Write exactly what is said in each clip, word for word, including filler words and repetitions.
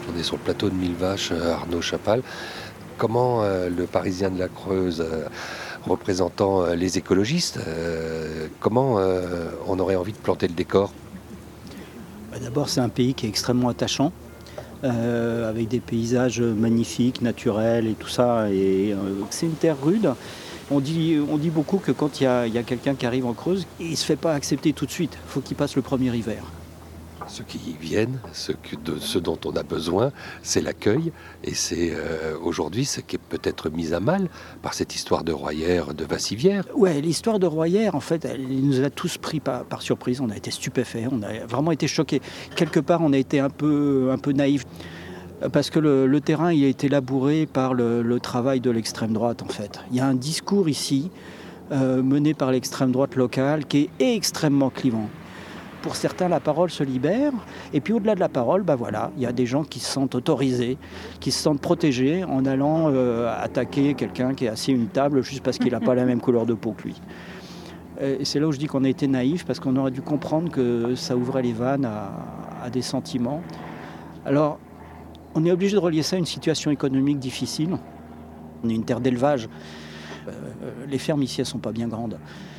On est sur le plateau de Mille Vaches, Arnaud Chapal. Comment euh, le Parisien de la Creuse, euh, représentant euh, les écologistes, euh, comment euh, on aurait envie de planter le décor? Bah, D'abord, c'est un pays qui est extrêmement attachant, euh, avec des paysages magnifiques, naturels et tout ça. Et euh, c'est une terre rude. On dit, on dit beaucoup que quand il y a, il y a quelqu'un qui arrive en Creuse, il ne se fait pas accepter tout de suite. Il faut qu'il passe le premier hiver. Ceux qui y viennent, ce, que, de, ce dont on a besoin, c'est l'accueil. Et c'est euh, aujourd'hui ce qui est peut-être mis à mal par cette histoire de Royère, de Vassivière. Ouais, l'histoire de Royère, en fait, elle nous a tous pris par, par surprise. On a été stupéfaits, on a vraiment été choqués. Quelque part, on a été un peu, un peu naïfs. Parce que le, le terrain il a été labouré par le, le travail de l'extrême droite, en fait. Il y a un discours ici, euh, mené par l'extrême droite locale, qui est extrêmement clivant. Pour certains, la parole se libère. Et puis au-delà de la parole, bah voilà, il y a des gens qui se sentent autorisés, qui se sentent protégés en allant euh, attaquer quelqu'un qui est assis à une table juste parce qu'il n'a pas la même couleur de peau que lui. Et c'est là où je dis qu'on a été naïf, parce qu'on aurait dû comprendre que ça ouvrait les vannes à, à des sentiments. Alors, on est obligé de relier ça à une situation économique difficile. On est une terre d'élevage. Euh, les fermes ici, elles ne sont pas bien grandes.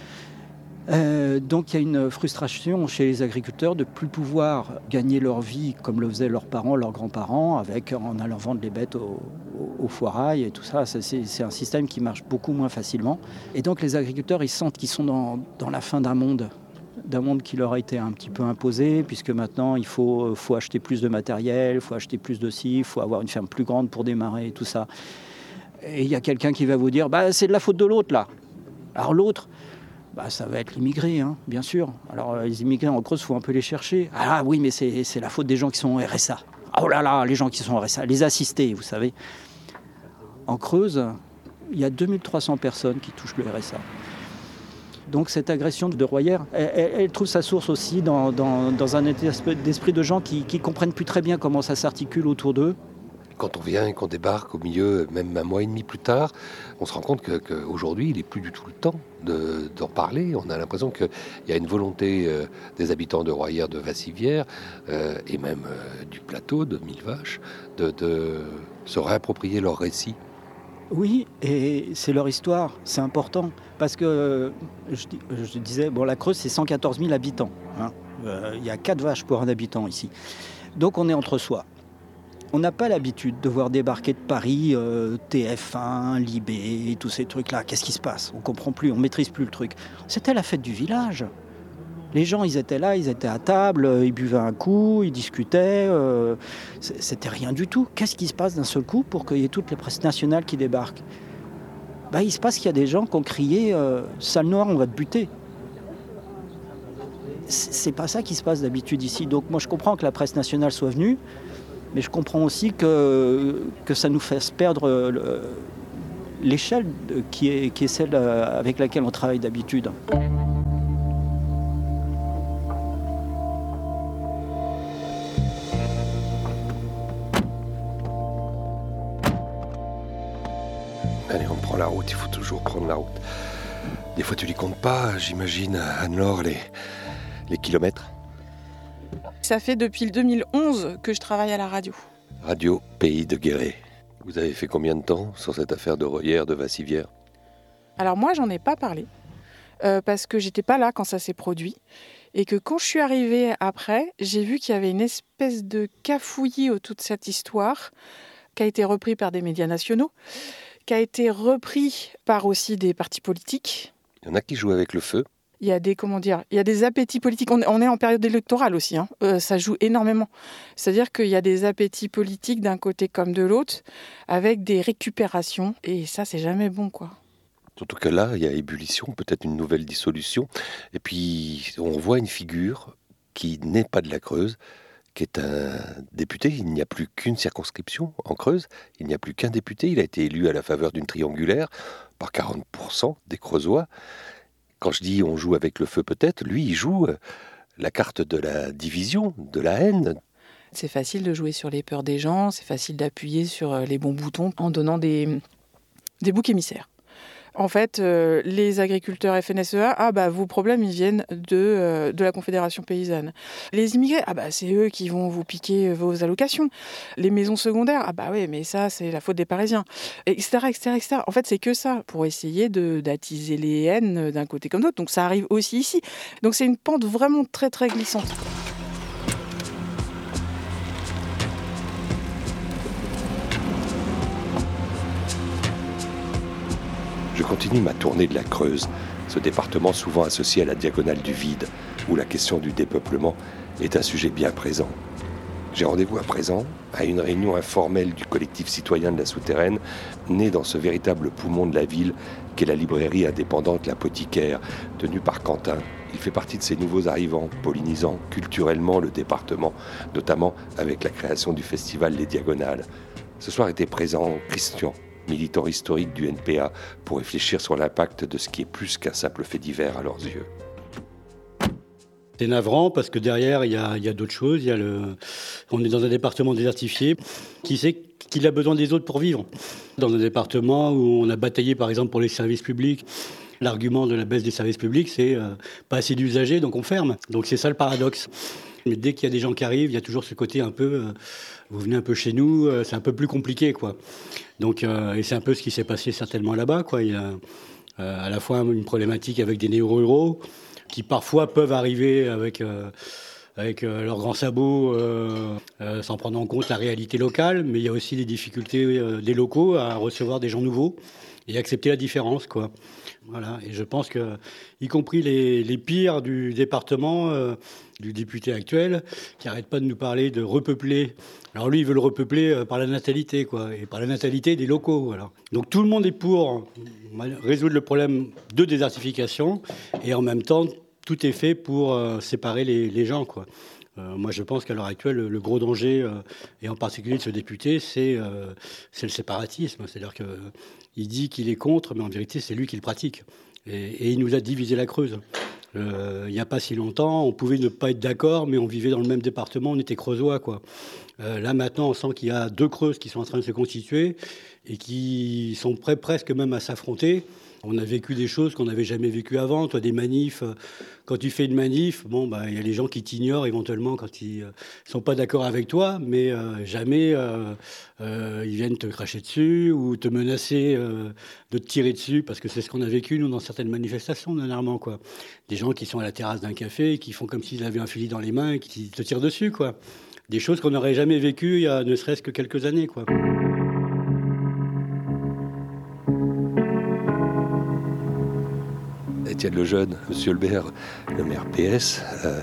Euh, donc il y a une frustration chez les agriculteurs de ne plus pouvoir gagner leur vie comme le faisaient leurs parents, leurs grands-parents, avec, en allant vendre les bêtes au, au, au foirail et tout ça. C'est, c'est un système qui marche beaucoup moins facilement. Et donc les agriculteurs, ils sentent qu'ils sont dans, dans la fin d'un monde. d'un monde qui leur a été un petit peu imposé, puisque maintenant il faut, faut acheter plus de matériel, il faut acheter plus de ci, il faut avoir une ferme plus grande pour démarrer et tout ça. Et il y a quelqu'un qui va vous dire bah, « c'est de la faute de l'autre là ». Alors l'autre, bah, ça va être l'immigré, hein, bien sûr. Alors les immigrés en Creuse, il faut un peu les chercher. Ah oui, mais c'est, c'est la faute des gens qui sont au R S A. Oh là là, les gens qui sont au R S A, les assistés, vous savez. En Creuse, il y a deux mille trois cents personnes qui touchent le R S A. Donc cette agression de Royère, elle, elle, elle trouve sa source aussi dans, dans, dans un état d'esprit de gens qui ne comprennent plus très bien comment ça s'articule autour d'eux. Quand on vient et qu'on débarque au milieu, même un mois et demi plus tard, on se rend compte que, qu'aujourd'hui, il n'est plus du tout le temps de, d'en parler. On a l'impression qu'il y a une volonté euh, des habitants de Royère, de Vassivière, euh, et même euh, du plateau de Mille Vaches, de, de se réapproprier leur récit. Oui, et c'est leur histoire, c'est important. Parce que, je, je disais, bon, la Creuse, c'est cent quatorze mille habitants. Hein. Euh, il y a quatre vaches pour un habitant ici. Donc on est entre soi. On n'a pas l'habitude de voir débarquer de Paris euh, T F un, Libé, tous ces trucs-là. Qu'est-ce qui se passe? On ne comprend plus, on ne maîtrise plus le truc. C'était la fête du village. Les gens, ils étaient là, ils étaient à table, ils buvaient un coup, ils discutaient. Euh, c'était rien du tout. Qu'est-ce qui se passe d'un seul coup pour qu'il y ait toutes les presses nationales qui débarquent? Bah, il se passe qu'il y a des gens qui ont crié euh, « Sale noir, on va te buter ». C'est pas ça qui se passe d'habitude ici. Donc moi, je comprends que la presse nationale soit venue, mais je comprends aussi que, que ça nous fasse perdre le, l'échelle qui est, qui est celle avec laquelle on travaille d'habitude. Allez, on prend la route, il faut toujours prendre la route. Des fois, tu les comptes pas, j'imagine, Anne-Laure, les, les kilomètres. Ça fait depuis le deux mille onze que je travaille à la radio. Radio Pays de Guéret. Vous avez fait combien de temps sur cette affaire de Royère, de Vassivière? Alors moi, j'en ai pas parlé, euh, parce que j'étais pas là quand ça s'est produit. Et que quand je suis arrivée après, j'ai vu qu'il y avait une espèce de cafouillis autour de cette histoire, qui a été repris par des médias nationaux, qui a été repris par aussi des partis politiques. Il y en a qui jouent avec le feu. Il y a des, comment dire, il y a des appétits politiques. On, on est en période électorale aussi, hein. euh, ça joue énormément. C'est-à-dire qu'il y a des appétits politiques d'un côté comme de l'autre, avec des récupérations, et ça, c'est jamais bon, quoi. Surtout que là, il y a ébullition, peut-être une nouvelle dissolution. Et puis, on voit une figure qui n'est pas de la Creuse, qui est un député. Il n'y a plus qu'une circonscription en Creuse. Il n'y a plus qu'un député. Il a été élu à la faveur d'une triangulaire par quarante pour cent des Creusois. Quand je dis on joue avec le feu peut-être, lui, il joue la carte de la division, de la haine. C'est facile de jouer sur les peurs des gens, c'est facile d'appuyer sur les bons boutons en donnant des, des boucs émissaires. En fait, euh, les agriculteurs F N S E A, ah bah vos problèmes ils viennent de, euh, de la Confédération paysanne. Les immigrés, ah bah c'est eux qui vont vous piquer vos allocations. Les maisons secondaires, ah bah ouais mais ça c'est la faute des Parisiens, et cetera, et cetera, et cetera. En fait c'est que ça, pour essayer de, d'attiser les haines d'un côté comme d'autre. Donc ça arrive aussi ici. Donc c'est une pente vraiment très très glissante. Je continue ma tournée de la Creuse, ce département souvent associé à la diagonale du vide, où la question du dépeuplement est un sujet bien présent. J'ai rendez-vous à présent à une réunion informelle du collectif citoyen de la Souterraine, né dans ce véritable poumon de la ville qu'est la librairie indépendante L'Apothicaire, tenue par Quentin. Il fait partie de ces nouveaux arrivants, pollinisant culturellement le département, notamment avec la création du festival Les Diagonales. Ce soir était présent Christian, militant historique du N P A, pour réfléchir sur l'impact de ce qui est plus qu'un simple fait divers à leurs yeux. C'est navrant parce que derrière, il y a, il y a d'autres choses. Il y a le... On est dans un département désertifié. Qui sait qu'il a besoin des autres pour vivre ? Dans un département où on a bataillé, par exemple, pour les services publics. L'argument de la baisse des services publics, c'est euh, pas assez d'usagers, donc on ferme. Donc c'est ça le paradoxe. Mais dès qu'il y a des gens qui arrivent, il y a toujours ce côté un peu... Euh, vous venez un peu chez nous, euh, c'est un peu plus compliqué, quoi. Donc, euh, et c'est un peu ce qui s'est passé certainement là-bas, quoi. Il y a euh, à la fois une problématique avec des néo-ruraux qui parfois peuvent arriver avec, euh, avec euh, leurs grands sabots euh, euh, sans prendre en compte la réalité locale, mais il y a aussi des difficultés euh, des locaux à recevoir des gens nouveaux et accepter la différence, quoi. Voilà. Et je pense que, y compris les, les pires du département, euh, du député actuel, qui n'arrête pas de nous parler de repeupler. Alors lui, il veut le repeupler euh, par la natalité, quoi, et par la natalité des locaux. Voilà. Donc tout le monde est pour résoudre le problème de désertification, et en même temps, tout est fait pour euh, séparer les, les gens, quoi. Euh, moi, je pense qu'à l'heure actuelle, le, le gros danger, euh, et en particulier de ce député, c'est, euh, c'est le séparatisme. C'est-à-dire qu'il dit qu'il est contre, mais en vérité, c'est lui qui le pratique. Et, et il nous a divisé la Creuse. Euh, il n'y a pas si longtemps, on pouvait ne pas être d'accord, mais on vivait dans le même département, on était creusois, quoi. Euh, là, maintenant, on sent qu'il y a deux Creuses qui sont en train de se constituer et qui sont prêts presque même à s'affronter. On a vécu des choses qu'on n'avait jamais vécues avant. Toi, des manifs, quand tu fais une manif, bon, bah, y a les gens qui t'ignorent éventuellement quand ils ne euh, sont pas d'accord avec toi, mais euh, jamais euh, euh, ils viennent te cracher dessus ou te menacer euh, de te tirer dessus, parce que c'est ce qu'on a vécu, nous, dans certaines manifestations, dernièrement, quoi. Des gens qui sont à la terrasse d'un café et qui font comme s'ils avaient un fusil dans les mains et qui te tirent dessus, quoi. Des choses qu'on n'aurait jamais vécues il y a ne serait-ce que quelques années, quoi. Étienne Lejeune, Monsieur Lebert, le maire P S euh,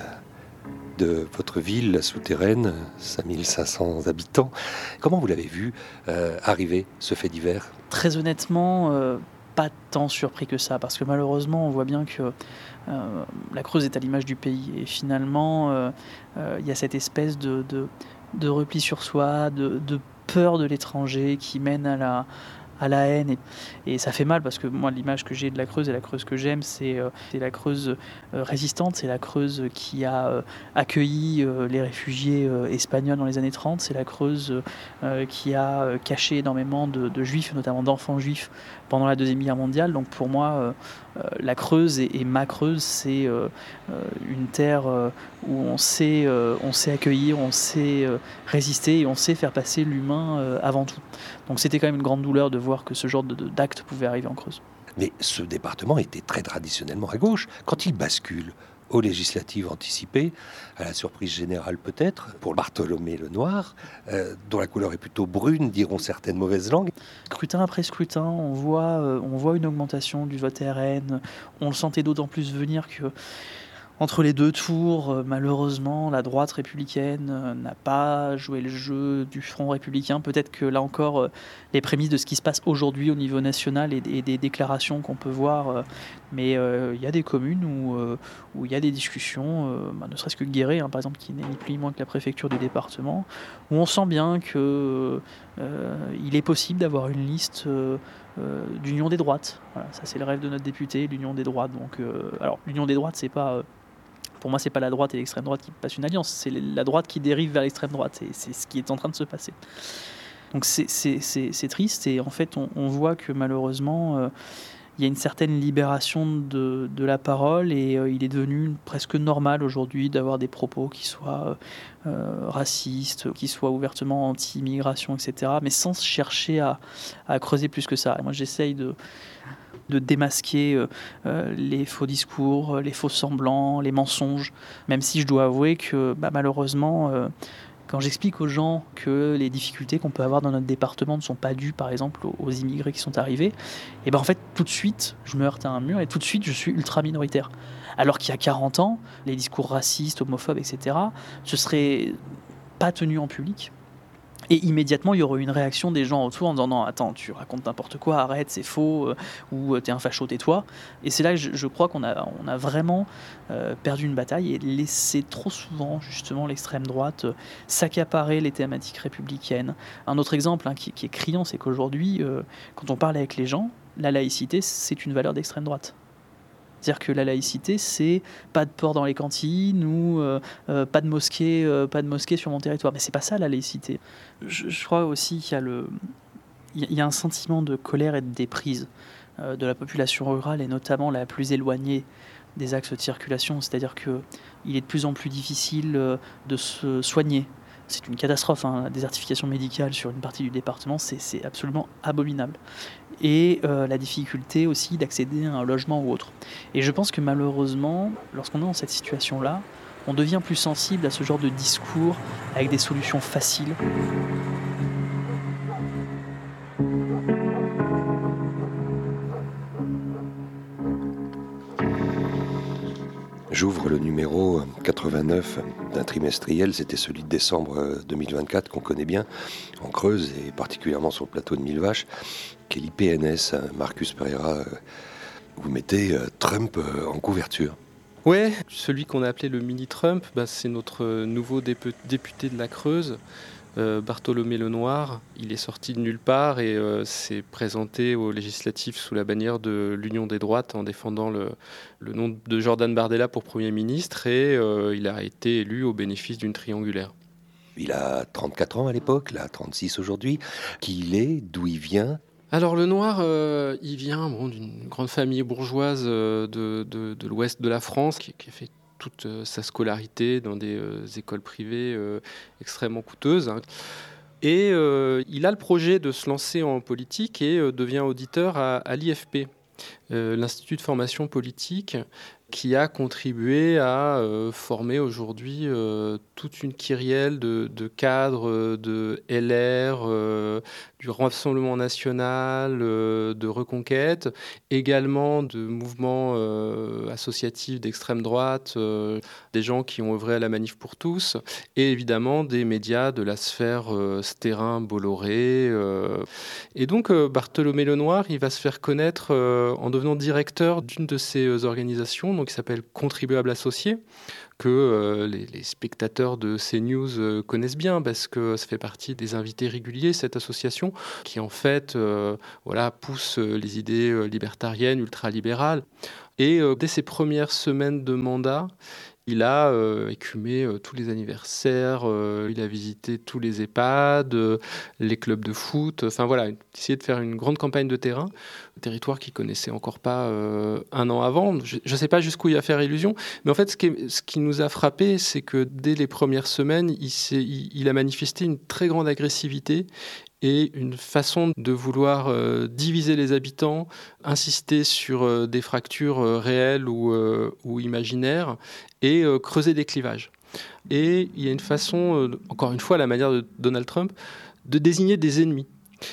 de votre ville, la Souterraine, cinq mille cinq cents habitants. Comment vous l'avez vu euh, arriver, ce fait divers ? Très honnêtement, euh, pas tant surpris que ça, parce que malheureusement, on voit bien que euh, la Creuse est à l'image du pays. Et finalement, il euh, euh, y a cette espèce de, de, de repli sur soi, de, de peur de l'étranger qui mène à la... à la haine, et, et ça fait mal parce que moi l'image que j'ai de la Creuse et la Creuse que j'aime, c'est, euh, c'est la Creuse euh, résistante, c'est la Creuse qui a euh, accueilli euh, les réfugiés euh, espagnols dans les années trente, c'est la Creuse euh, qui a euh, caché énormément de, de juifs, notamment d'enfants juifs pendant la Deuxième Guerre mondiale. Donc pour moi, euh, euh, la Creuse et, et ma Creuse, c'est euh, euh, une terre euh, où on sait, euh, on sait accueillir, on sait euh, résister et on sait faire passer l'humain euh, avant tout. Donc c'était quand même une grande douleur de voir que ce genre de, de, d'acte pouvait arriver en Creuse. Mais ce département était très traditionnellement à gauche. Quand il bascule aux législatives anticipées, à la surprise générale peut-être, pour Bartholomé Lenoir, euh, dont la couleur est plutôt brune, diront certaines mauvaises langues. Scrutin après scrutin, on voit, euh, on voit une augmentation du vote R N. On le sentait d'autant plus venir que entre les deux tours, malheureusement, la droite républicaine n'a pas joué le jeu du Front républicain. Peut-être que là encore, les prémices de ce qui se passe aujourd'hui au niveau national et des déclarations qu'on peut voir, mais il euh, y a des communes où il euh, y a des discussions, euh, bah, ne serait-ce que Guéret, hein, par exemple, qui n'est ni plus ni moins que la préfecture du département, où on sent bien qu'il euh, est possible d'avoir une liste euh, euh, d'union des droites. Voilà, ça c'est le rêve de notre député, l'union des droites. Donc, euh, alors, l'union des droites, c'est pas... Euh, Pour moi, c'est pas la droite et l'extrême droite qui passent une alliance, c'est la droite qui dérive vers l'extrême droite, et c'est ce qui est en train de se passer. Donc c'est, c'est, c'est, c'est triste, et en fait, on, on voit que malheureusement, euh, il y a une certaine libération de, de la parole et euh, il est devenu presque normal aujourd'hui d'avoir des propos qui soient euh, racistes, qui soient ouvertement anti-immigration, et cetera, mais sans chercher à, à creuser plus que ça. Moi, j'essaye de, de démasquer euh, euh, les faux discours, les faux semblants, les mensonges, même si je dois avouer que bah, malheureusement... Euh, Quand j'explique aux gens que les difficultés qu'on peut avoir dans notre département ne sont pas dues, par exemple, aux immigrés qui sont arrivés, et ben en fait, tout de suite, je me heurte à un mur et tout de suite, je suis ultra minoritaire. Alors qu'il y a quarante ans, les discours racistes, homophobes, et cetera, ce serait pas tenu en public. Et immédiatement, il y aurait une réaction des gens autour en disant « Non, attends, tu racontes n'importe quoi, arrête, c'est faux, euh, ou t'es un facho, tais-toi ». Et c'est là que je, je crois qu'on a, on a vraiment euh, perdu une bataille et laissé trop souvent, justement, l'extrême droite euh, s'accaparer les thématiques républicaines. Un autre exemple hein, qui, qui est criant, c'est qu'aujourd'hui, euh, quand on parle avec les gens, la laïcité, c'est une valeur d'extrême droite. C'est-à-dire que la laïcité, c'est pas de porc dans les cantines ou euh, euh, pas de mosquée, euh, pas de mosquée sur mon territoire. Mais c'est pas ça la laïcité. Je, je crois aussi qu'il y a le, il y a un sentiment de colère et de déprise euh, de la population rurale et notamment la plus éloignée des axes de circulation. C'est-à-dire que il est de plus en plus difficile euh, de se soigner. C'est une catastrophe, hein. La désertification médicale sur une partie du département, c'est, c'est absolument abominable. Et euh, la difficulté aussi d'accéder à un logement ou autre. Et je pense que malheureusement, lorsqu'on est dans cette situation-là, on devient plus sensible à ce genre de discours avec des solutions faciles. J'ouvre le numéro quatre-vingt-neuf d'un trimestriel, c'était celui de décembre deux mille vingt-quatre qu'on connaît bien, en Creuse et particulièrement sur le plateau de Millevaches, qui est l'I P N S, Marcus Pereira. Vous mettez Trump en couverture. Ouais, celui qu'on a appelé le mini-Trump, bah, c'est notre nouveau dép- député de la Creuse, euh, Bartholomé Lenoir. Il est sorti de nulle part et euh, s'est présenté aux législatives sous la bannière de l'Union des droites en défendant le, le nom de Jordan Bardella pour Premier ministre et euh, il a été élu au bénéfice d'une triangulaire. Il a trente-quatre ans à l'époque, il a trente-six aujourd'hui. Qui il est, d'où il vient ? Alors le Noir, euh, il vient bon, d'une grande famille bourgeoise euh, de, de, de l'ouest de la France qui, qui a fait toute euh, sa scolarité dans des euh, écoles privées euh, extrêmement coûteuses. Hein. Et euh, il a le projet de se lancer en politique et euh, devient auditeur à, à l'I F P, euh, l'Institut de formation politique, qui a contribué à euh, former aujourd'hui euh, toute une kyrielle de, de cadres de L R, euh, du Rassemblement national, euh, de Reconquête, également de mouvements euh, associatifs d'extrême droite, euh, des gens qui ont œuvré à la Manif pour tous, et évidemment des médias de la sphère euh, Stérin, Bolloré. Euh. Et donc euh, Bartholomé Lenoir, il va se faire connaître euh, en devenant directeur d'une de ces organisations, donc qui s'appelle Contribuables Associés, que euh, les, les spectateurs de CNews euh, connaissent bien parce que ça fait partie des invités réguliers, cette association, qui en fait euh, voilà, pousse les idées euh, libertariennes, ultralibérales. Et euh, dès ses premières semaines de mandat, il a euh, écumé euh, tous les anniversaires, euh, il a visité tous les EHPAD, euh, les clubs de foot, enfin voilà, essayé de faire une grande campagne de terrain, un territoire qu'il connaissait encore pas euh, un an avant. Je ne sais pas jusqu'où il va faire illusion, mais en fait, ce qui, est, ce qui nous a frappé, c'est que dès les premières semaines, il, s'est, il, il a manifesté une très grande agressivité et une façon de vouloir euh, diviser les habitants, insister sur euh, des fractures euh, réelles ou, euh, ou imaginaires, et euh, creuser des clivages. Et il y a une façon, euh, encore une fois, à la manière de Donald Trump, de désigner des ennemis.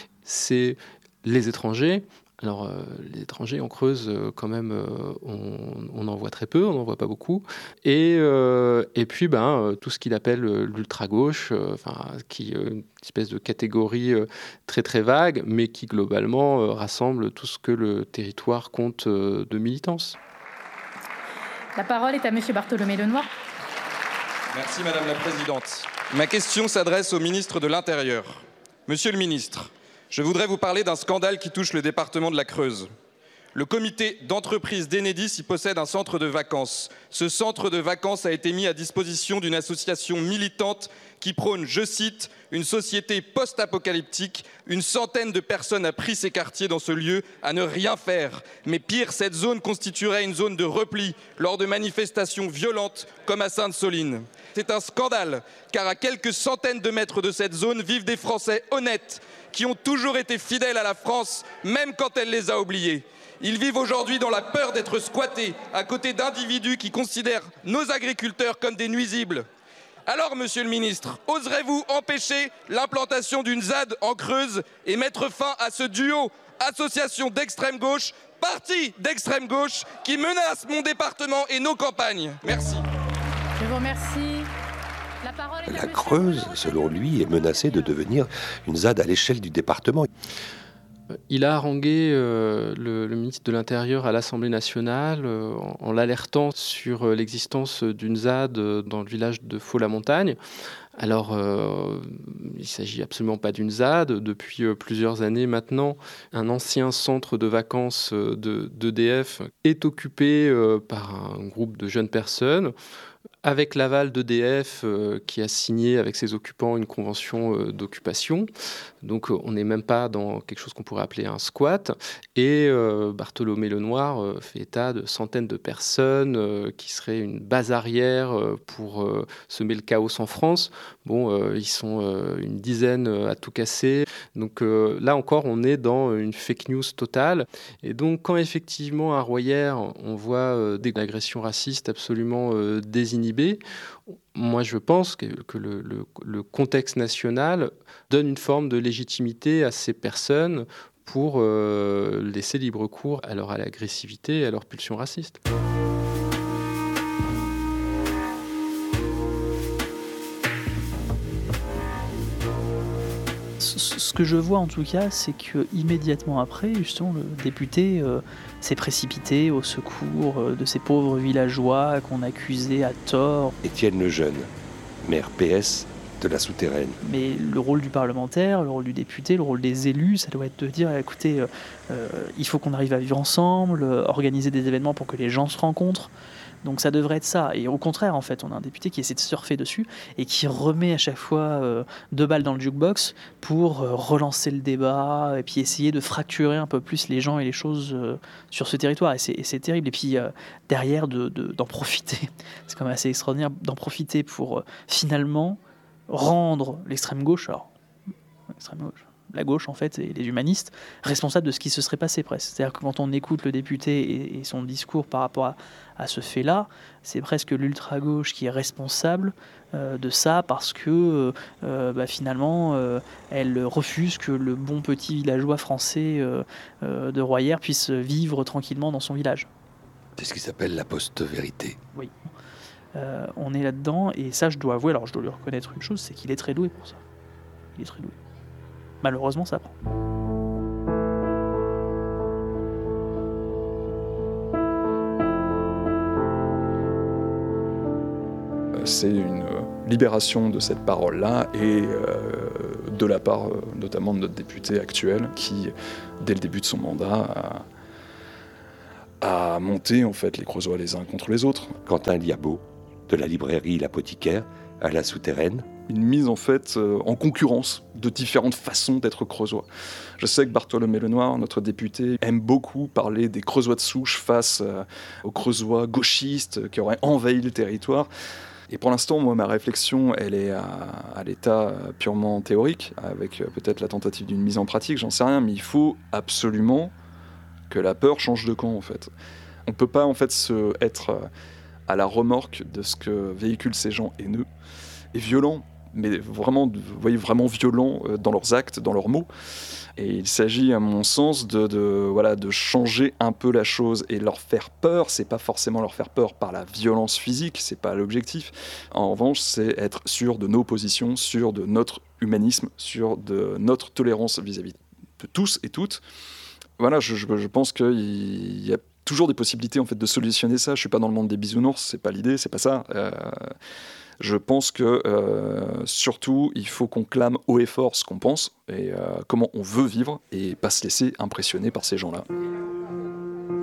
C'est les étrangers. Alors, euh, les étrangers en Creuse, euh, quand même, euh, on, on en voit très peu, on n'en voit pas beaucoup. Et, euh, et puis, ben, euh, tout ce qu'il appelle euh, l'ultra-gauche, euh, qui est euh, une espèce de catégorie euh, très très vague, mais qui globalement euh, rassemble tout ce que le territoire compte euh, de militance. La parole est à Monsieur Bartholomé Lenoir. Merci Madame la Présidente. Ma question s'adresse au ministre de l'Intérieur. Monsieur le ministre, je voudrais vous parler d'un scandale qui touche le département de la Creuse. Le comité d'entreprise d'Enedis y possède un centre de vacances. Ce centre de vacances a été mis à disposition d'une association militante qui prône, je cite, une société post-apocalyptique. Une centaine de personnes a pris ces quartiers dans ce lieu à ne rien faire. Mais pire, cette zone constituerait une zone de repli lors de manifestations violentes comme à Sainte-Soline. C'est un scandale, car à quelques centaines de mètres de cette zone vivent des Français honnêtes qui ont toujours été fidèles à la France, même quand elle les a oubliés. Ils vivent aujourd'hui dans la peur d'être squattés à côté d'individus qui considèrent nos agriculteurs comme des nuisibles. Alors, monsieur le ministre, oserez-vous empêcher l'implantation d'une Z A D en Creuse et mettre fin à ce duo association d'extrême gauche, parti d'extrême gauche, qui menace mon département et nos campagnes? Merci. Je vous remercie. La parole est à La monsieur Creuse, Bruno selon lui, est menacée de devenir une Z A D à l'échelle du département. Il a harangué euh, le, le ministre de l'Intérieur à l'Assemblée nationale euh, en, en l'alertant sur euh, l'existence d'une Z A D euh, dans le village de Faux-la-Montagne. Alors, euh, il ne s'agit absolument pas d'une Z A D. Depuis euh, plusieurs années maintenant, un ancien centre de vacances euh, de, d'E D F est occupé euh, par un groupe de jeunes personnes, avec l'aval d'E D F euh, qui a signé avec ses occupants une convention euh, d'occupation. Donc euh, on n'est même pas dans quelque chose qu'on pourrait appeler un squat. Et euh, Bartholomé Lenoir euh, fait état de centaines de personnes euh, qui seraient une base arrière euh, pour euh, semer le chaos en France. Bon, euh, ils sont euh, une dizaine à tout casser. Donc euh, là encore, on est dans une fake news totale. Et donc quand effectivement à Royères, on voit euh, des agressions racistes absolument euh, désinhibées, moi je pense que, que le, le, le contexte national donne une forme de légitimité à ces personnes pour euh, laisser libre cours à leur agressivité et à leur pulsion raciste. Ce que je vois en tout cas, c'est que immédiatement après, justement, le député euh, s'est précipité au secours euh, de ces pauvres villageois qu'on accusait à tort. Étienne Lejeune, maire P S de la Souterraine. Mais le rôle du parlementaire, le rôle du député, le rôle des élus, ça doit être de dire, écoutez, euh, euh, il faut qu'on arrive à vivre ensemble, euh, organiser des événements pour que les gens se rencontrent. Donc ça devrait être ça. Et au contraire, en fait, on a un député qui essaie de surfer dessus et qui remet à chaque fois euh, deux balles dans le jukebox pour euh, relancer le débat et puis essayer de fracturer un peu plus les gens et les choses euh, sur ce territoire. Et c'est, et c'est terrible. Et puis euh, derrière, de, de, d'en profiter. C'est quand même assez extraordinaire d'en profiter pour euh, finalement rendre l'extrême gauche, alors l'extrême gauche, la gauche en fait et les humanistes responsables de ce qui se serait passé presque. C'est-à-dire que quand on écoute le député et, et son discours par rapport à, à ce fait-là, c'est presque l'ultra-gauche qui est responsable euh, de ça parce que euh, bah, finalement euh, elle refuse que le bon petit villageois français euh, euh, de Royères puisse vivre tranquillement dans son village. C'est ce qui s'appelle la post-vérité. Oui. Euh, on est là-dedans et ça je dois avouer, alors je dois lui reconnaître une chose, c'est qu'il est très doué pour ça. Il est très doué. Malheureusement, ça prend. C'est une libération de cette parole-là et euh, de la part euh, notamment de notre député actuel qui, dès le début de son mandat, a, a monté en fait les Creusois les uns contre les autres. Quentin Liabeau, de la librairie L'Apothicaire à la Souterraine. Une mise en fait euh, en concurrence de différentes façons d'être creusois. Je sais que Bartholomé Lenoir, notre député, aime beaucoup parler des creusois de souche face euh, aux creusois gauchistes qui auraient envahi le territoire. Et pour l'instant, moi, ma réflexion, elle est à, à l'état purement théorique, avec euh, peut-être la tentative d'une mise en pratique, j'en sais rien, mais il faut absolument que la peur change de camp, en fait. On ne peut pas, en fait, se, être euh, à la remorque de ce que véhiculent ces gens haineux et violents, mais vraiment, vous voyez, vraiment violents dans leurs actes, dans leurs mots. Et il s'agit, à mon sens, de, de, voilà, de changer un peu la chose et leur faire peur. C'est pas forcément leur faire peur par la violence physique, c'est pas l'objectif. En revanche, c'est être sûr de nos positions, sûr de notre humanisme, sûr de notre tolérance vis-à-vis de tous et toutes. Voilà, je, je, je pense qu'il y a toujours des possibilités en fait de solutionner ça. Je suis pas dans le monde des bisounours, c'est pas l'idée, c'est pas ça. Euh, je pense que euh, surtout il faut qu'on clame haut et fort ce qu'on pense et euh, comment on veut vivre et pas se laisser impressionner par ces gens-là.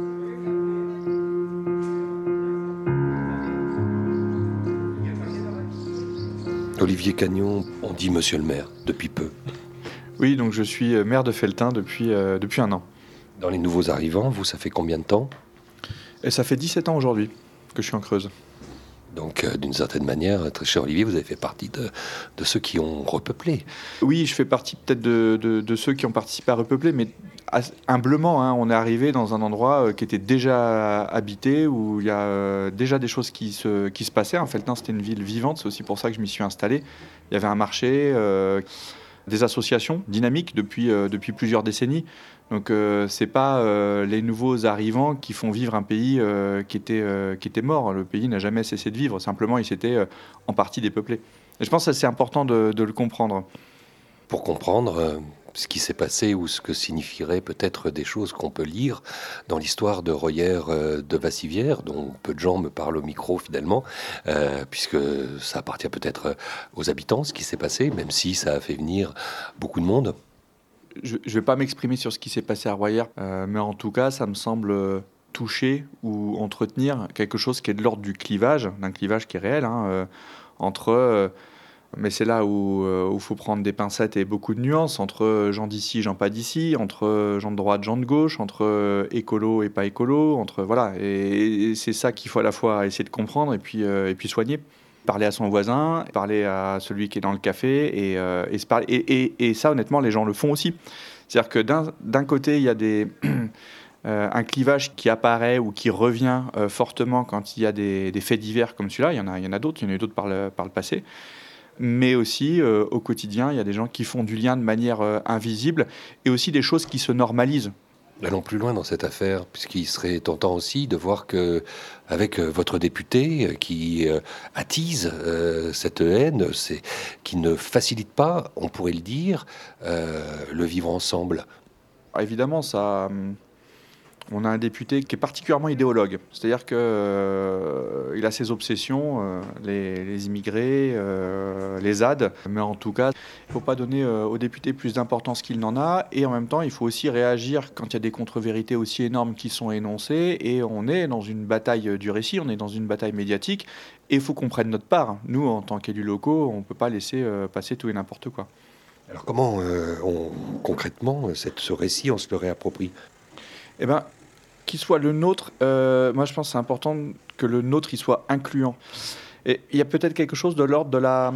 Olivier Cagnon, on dit monsieur le maire depuis peu. Oui, donc je suis maire de Felletin depuis, euh, depuis un an. Dans les nouveaux arrivants, vous, ça fait combien de temps? Et ça fait dix-sept ans aujourd'hui que je suis en Creuse. Donc, euh, d'une certaine manière, très cher Olivier, vous avez fait partie de, de ceux qui ont repeuplé. Oui, je fais partie peut-être de, de, de ceux qui ont participé à repeupler, mais humblement, hein, on est arrivé dans un endroit qui était déjà habité, où il y a euh, déjà des choses qui se, qui se passaient. En Felletin, c'était une ville vivante, c'est aussi pour ça que je m'y suis installé. Il y avait un marché, euh, des associations dynamiques depuis, euh, depuis plusieurs décennies. Donc euh, c'est pas euh, les nouveaux arrivants qui font vivre un pays euh, qui, était, euh, qui était mort. Le pays n'a jamais cessé de vivre, simplement il s'était euh, en partie dépeuplé. Et je pense que c'est important de, de le comprendre. Pour comprendre euh, ce qui s'est passé ou ce que signifieraient peut-être des choses qu'on peut lire dans l'histoire de Royère euh, de Vassivière, dont peu de gens me parlent au micro finalement, euh, puisque ça appartient peut-être aux habitants, ce qui s'est passé, même si ça a fait venir beaucoup de monde. Je ne vais pas m'exprimer sur ce qui s'est passé à Royère, euh, mais en tout cas, ça me semble toucher ou entretenir quelque chose qui est de l'ordre du clivage, d'un clivage qui est réel, hein, euh, entre... Euh, mais c'est là où il euh, faut prendre des pincettes et beaucoup de nuances, entre gens d'ici, gens pas d'ici, entre gens de droite, gens de gauche, entre euh, écolo et pas écolo, entre... Voilà, et, et c'est ça qu'il faut à la fois essayer de comprendre et puis, euh, et puis soigner. Parler à son voisin, parler à celui qui est dans le café, et, euh, et, se parler, et, et, et ça, honnêtement, les gens le font aussi. C'est-à-dire que d'un, d'un côté, il y a des, euh, un clivage qui apparaît ou qui revient euh, fortement quand il y a des, des faits divers comme celui-là. Il y en a, il y en a d'autres, il y en a eu d'autres par le, par le passé. Mais aussi, euh, au quotidien, il y a des gens qui font du lien de manière euh, invisible, et aussi des choses qui se normalisent. Allons plus loin dans cette affaire, puisqu'il serait tentant aussi de voir que, avec votre député qui euh, attise euh, cette haine, c'est, qui ne facilite pas, on pourrait le dire, euh, le vivre ensemble. Alors évidemment, ça, on a un député qui est particulièrement idéologue. C'est-à-dire qu'il euh, a ses obsessions, euh, les, les immigrés, euh, les Z A D. Mais en tout cas, il ne faut pas donner euh, aux députés plus d'importance qu'il n'en a. Et en même temps, il faut aussi réagir quand il y a des contre-vérités aussi énormes qui sont énoncées. Et on est dans une bataille du récit, on est dans une bataille médiatique. Et il faut qu'on prenne notre part. Nous, en tant qu'élus locaux, on ne peut pas laisser euh, passer tout et n'importe quoi. Alors comment, euh, on, concrètement, cette, ce récit, on se le réapproprie ? Eh bien, qu'il soit le nôtre, euh, moi je pense que c'est important que le nôtre il soit incluant. Et il y a peut-être quelque chose de l'ordre de la,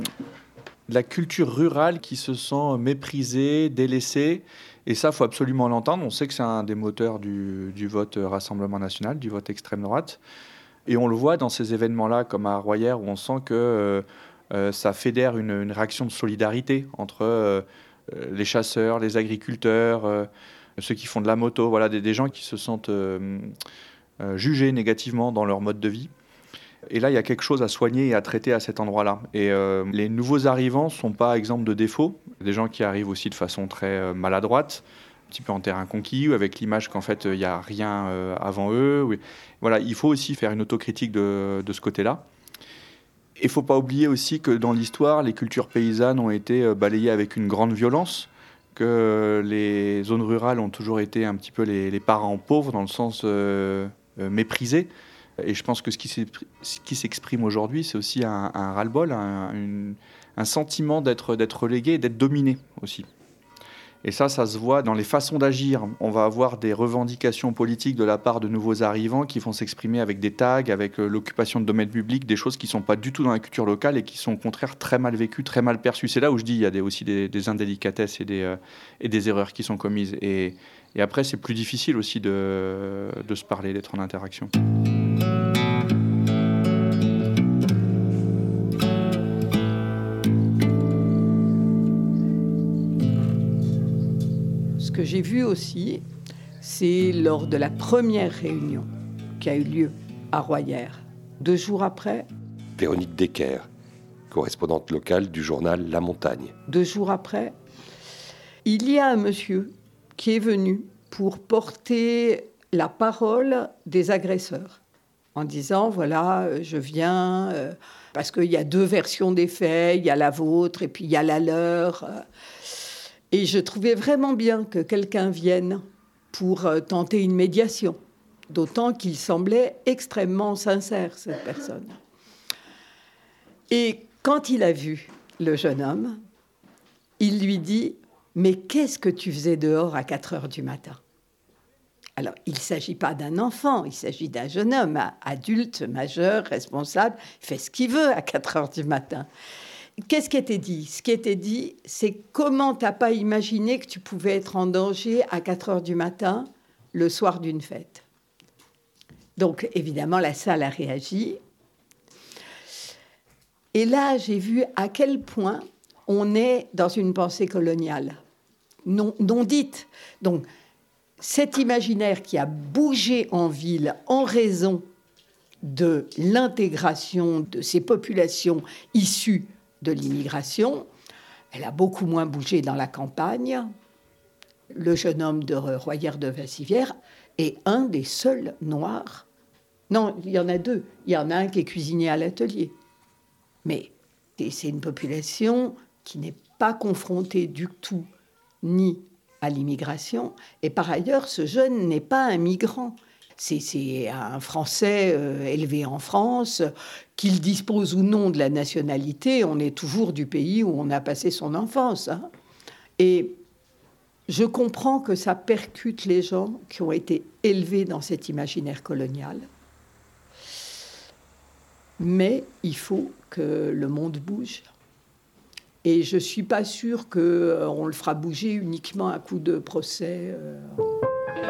de la culture rurale qui se sent méprisée, délaissée. Et ça, il faut absolument l'entendre. On sait que c'est un des moteurs du, du vote Rassemblement national, du vote extrême droite. Et on le voit dans ces événements-là, comme à Royère, où on sent que euh, euh, ça fédère une, une réaction de solidarité entre euh, les chasseurs, les agriculteurs, euh, ceux qui font de la moto, voilà, des, des gens qui se sentent euh, euh, jugés négativement dans leur mode de vie. Et là, il y a quelque chose à soigner et à traiter à cet endroit-là. Et euh, les nouveaux arrivants ne sont pas exemples de défauts. Des gens qui arrivent aussi de façon très euh, maladroite, un petit peu en terrain conquis, ou avec l'image qu'en fait, il n'y a rien euh, avant eux. Oui. Voilà, il faut aussi faire une autocritique de, de ce côté-là. Il ne faut pas oublier aussi que dans l'histoire, les cultures paysannes ont été balayées avec une grande violence, que les zones rurales ont toujours été un petit peu les, les parents pauvres, dans le sens euh, euh, méprisés. Et je pense que ce qui, ce qui s'exprime aujourd'hui, c'est aussi un, un ras-le-bol, un, une, un sentiment d'être, d'être relégué, d'être dominé aussi. Et ça, ça se voit dans les façons d'agir. On va avoir des revendications politiques de la part de nouveaux arrivants qui vont s'exprimer avec des tags, avec l'occupation de domaines publics, des choses qui ne sont pas du tout dans la culture locale et qui sont au contraire très mal vécues, très mal perçues. C'est là où je dis qu'il y a des, aussi des, des indélicatesses et des, euh, et des erreurs qui sont commises. Et, et après, c'est plus difficile aussi de, de se parler, d'être en interaction. Ce que j'ai vu aussi, c'est lors de la première réunion qui a eu lieu à Royère. Deux jours après... Véronique Decker, correspondante locale du journal La Montagne. Deux jours après, il y a un monsieur qui est venu pour porter la parole des agresseurs, en disant, voilà, je viens, euh, parce qu'il y a deux versions des faits, il y a la vôtre et puis il y a la leur... Euh, Et je trouvais vraiment bien que quelqu'un vienne pour tenter une médiation, d'autant qu'il semblait extrêmement sincère, cette personne. Et Quand il a vu le jeune homme, il lui dit « Mais qu'est-ce que tu faisais dehors à quatre heures du matin ?» Alors, il ne s'agit pas d'un enfant, il s'agit d'un jeune homme, adulte, majeur, responsable, il fait ce qu'il veut à quatre heures du matin. Qu'est-ce qui était dit ? Ce qui était dit, c'est comment tu n'as pas imaginé que tu pouvais être en danger à quatre heures du matin, le soir d'une fête. Donc, évidemment, la salle a réagi. Et là, j'ai vu à quel point on est dans une pensée coloniale, non, non dite. Donc, cet imaginaire qui a bougé en ville en raison de l'intégration de ces populations issues de l'immigration, elle a beaucoup moins bougé dans la campagne. Le jeune homme de Royère de Vassivière est un des seuls noirs. Non, il y en a deux. Il y en a un qui est cuisinier à l'atelier. Mais c'est une population qui n'est pas confrontée du tout ni à l'immigration. Et par ailleurs, ce jeune n'est pas un migrant. C'est, c'est un Français euh, élevé en France, qu'il dispose ou non de la nationalité, on est toujours du pays où on a passé son enfance. Hein. Et je comprends que ça percute les gens qui ont été élevés dans cet imaginaire colonial. Mais il faut que le monde bouge. Et je ne suis pas sûre qu'on le fera bouger uniquement à coup de procès. Euh